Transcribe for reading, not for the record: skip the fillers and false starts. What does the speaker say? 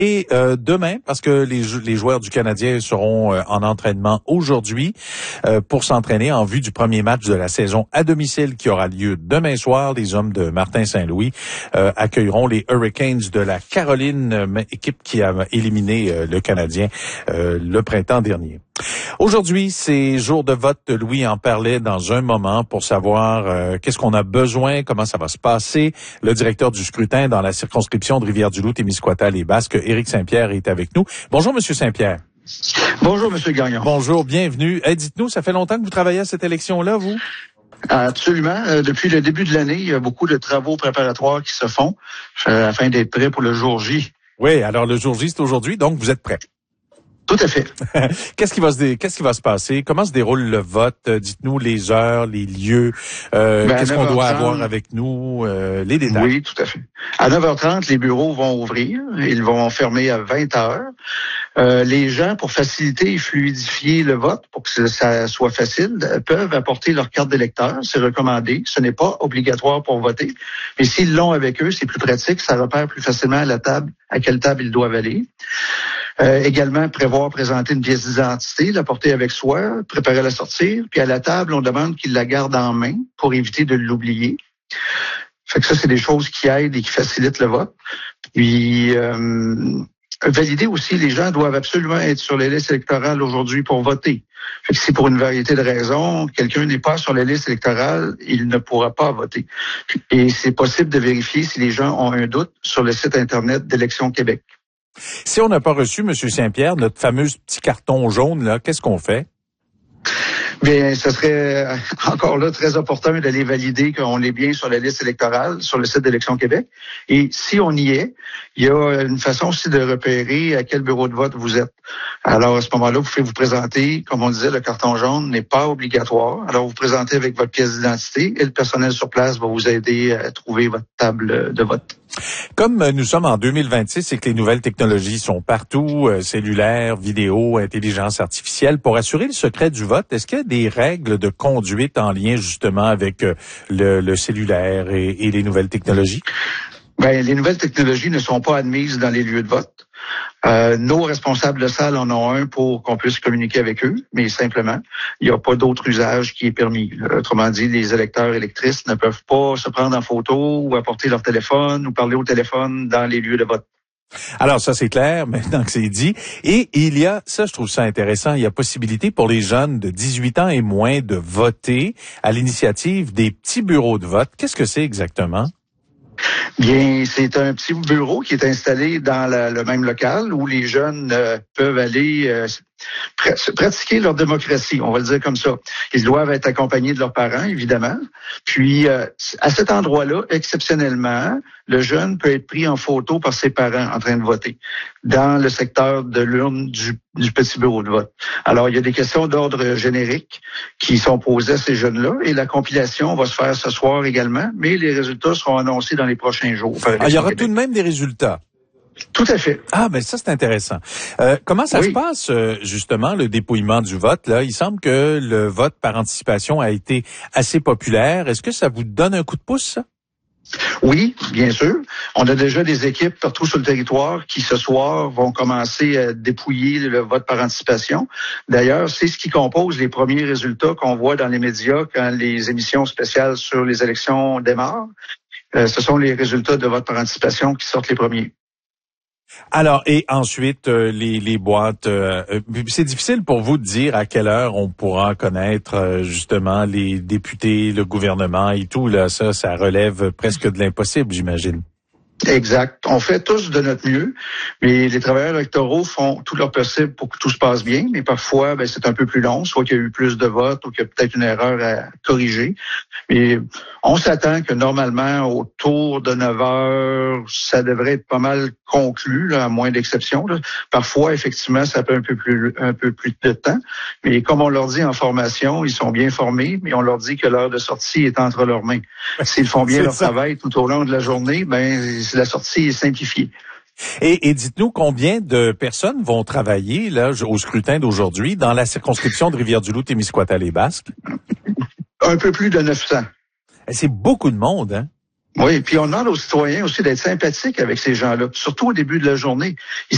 Et demain, parce que les joueurs du Canadien seront en entraînement aujourd'hui pour s'entraîner en vue du premier match de la saison à domicile qui aura lieu demain soir. Les hommes de Martin Saint-Louis accueilleront les Hurricanes de la Caroline, équipe qui a éliminé le Canadien le printemps dernier. Aujourd'hui, c'est jour de vote. Louis en parlait dans un moment pour savoir qu'est-ce qu'on a besoin, comment ça va se passer. Le directeur du scrutin dans la circonscription de Rivière-du-Loup, Témiscouata-les-Basques, Éric Saint-Pierre, est avec nous. Bonjour, Monsieur Saint-Pierre. Bonjour, Monsieur Gagnon. Bonjour, bienvenue. Dites-nous, ça fait longtemps que vous travaillez à cette élection-là, vous? Absolument. Depuis le début de l'année, il y a beaucoup de travaux préparatoires qui se font afin d'être prêt pour le jour J. Oui, alors le jour J, c'est aujourd'hui, donc vous êtes prêts. Tout à fait. Qu'est-ce qui va se passer? Comment se déroule le vote? Dites-nous les heures, les lieux. Qu'est-ce qu'on doit avoir avec nous? Les détails. Oui, tout à fait. À 9h30, les bureaux vont ouvrir. Ils vont fermer à 20h. Les gens, pour faciliter et fluidifier le vote, pour que ça soit facile, peuvent apporter leur carte d'électeur. C'est recommandé. Ce n'est pas obligatoire pour voter. Mais s'ils l'ont avec eux, c'est plus pratique. Ça repère plus facilement à la table à quelle table ils doivent aller. Également, prévoir présenter une pièce d'identité, la porter avec soi, préparer à la sortir. Puis à la table, on demande qu'ils la gardent en main pour éviter de l'oublier. Fait que ça, c'est des choses qui aident et qui facilitent le vote. Puis, valider aussi, les gens doivent absolument être sur les listes électorales aujourd'hui pour voter. Fait que si pour une variété de raisons, quelqu'un n'est pas sur les listes électorales, il ne pourra pas voter. Et c'est possible de vérifier si les gens ont un doute sur le site Internet d'Élections Québec. Si on n'a pas reçu, M. Saint-Pierre, notre fameux petit carton jaune, là, qu'est-ce qu'on fait? Bien, ce serait encore là très opportun d'aller valider qu'on est bien sur la liste électorale, sur le site d'Élections Québec. Et si on y est, il y a une façon aussi de repérer à quel bureau de vote vous êtes. Alors, à ce moment-là, vous pouvez vous présenter. Comme on disait, le carton jaune n'est pas obligatoire. Alors, vous vous présentez avec votre pièce d'identité et le personnel sur place va vous aider à trouver votre table de vote. Comme nous sommes en 2026 et que les nouvelles technologies sont partout, cellulaire, vidéo, intelligence artificielle, pour assurer le secret du vote, est-ce qu'il y a des règles de conduite en lien justement avec le cellulaire et les nouvelles technologies? Bien, les nouvelles technologies ne sont pas admises dans les lieux de vote. Nos responsables de salle en ont un pour qu'on puisse communiquer avec eux, mais simplement, il n'y a pas d'autre usage qui est permis. Autrement dit, les électeurs et électrices ne peuvent pas se prendre en photo ou apporter leur téléphone ou parler au téléphone dans les lieux de vote. Alors ça c'est clair, maintenant que c'est dit. Et il y a, ça je trouve ça intéressant, il y a possibilité pour les jeunes de 18 ans et moins de voter à l'initiative des petits bureaux de vote. Qu'est-ce que c'est exactement? Bien, c'est un petit bureau qui est installé dans le même local où les jeunes peuvent aller pratiquer leur démocratie, on va le dire comme ça. Ils doivent être accompagnés de leurs parents, évidemment. Puis, à cet endroit-là, exceptionnellement, le jeune peut être pris en photo par ses parents en train de voter dans le secteur de l'urne du petit bureau de vote. Alors, il y a des questions d'ordre générique qui sont posées à ces jeunes-là et la compilation va se faire ce soir également, mais les résultats seront annoncés dans les prochains jours. Il y aura tout de même des résultats. Tout à fait. Ah, ben ça, c'est intéressant. Comment ça se passe, justement, le dépouillement du vote, là? Il semble que le vote par anticipation a été assez populaire. Est-ce que ça vous donne un coup de pouce, ça? Oui, bien sûr. On a déjà des équipes partout sur le territoire qui, ce soir, vont commencer à dépouiller le vote par anticipation. D'ailleurs, c'est ce qui compose les premiers résultats qu'on voit dans les médias quand les émissions spéciales sur les élections démarrent. Ce sont les résultats de vote par anticipation qui sortent les premiers. Alors, et ensuite, les boîtes, c'est difficile pour vous de dire à quelle heure on pourra connaître justement les députés, le gouvernement et tout. Là, ça relève presque de l'impossible, j'imagine. Exact. On fait tous de notre mieux, mais les travailleurs électoraux font tout leur possible pour que tout se passe bien, mais parfois, c'est un peu plus long, soit qu'il y a eu plus de votes ou qu'il y a peut-être une erreur à corriger. Mais on s'attend que normalement, autour de 9 heures, ça devrait être pas mal conclu, là, à moins d'exceptions. Parfois, effectivement, ça peut un peu plus de temps. Mais comme on leur dit en formation, ils sont bien formés, mais on leur dit que l'heure de sortie est entre leurs mains. S'ils font bien leur travail tout au long de la journée, la sortie est simplifiée. Et dites-nous combien de personnes vont travailler là au scrutin d'aujourd'hui dans la circonscription de Rivière-du-Loup, Témiscouata-les-Basques? Un peu plus de 900. C'est beaucoup de monde, hein? Oui, puis on demande aux citoyens aussi d'être sympathiques avec ces gens-là, surtout au début de la journée.